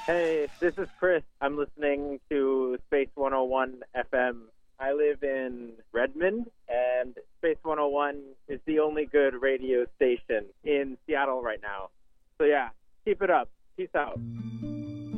Hey, this is Chris. I'm listening to Space 101 FM. I live in Redmond, and Space 101 is the only good radio station in Seattle right now. So yeah, keep it up. Peace out.